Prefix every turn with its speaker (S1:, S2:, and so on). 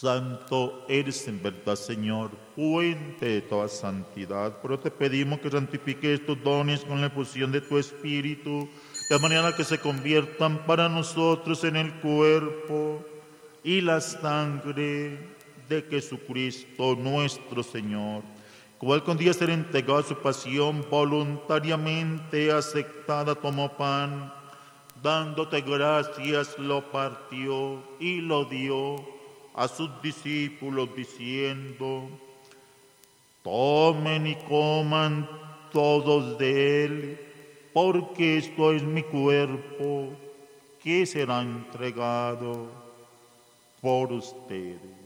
S1: Santo eres en verdad, Señor, fuente de toda santidad. Pero te pedimos que santifiques estos dones con la efusión de tu Espíritu, de manera que se conviertan para nosotros en el cuerpo y la sangre de Jesucristo nuestro Señor, cual con día ser entregado a su pasión voluntariamente aceptada, tomó pan, dándote gracias, lo partió y lo dio a sus discípulos diciendo: tomen y coman todos de él, porque esto es mi cuerpo que será entregado por ustedes.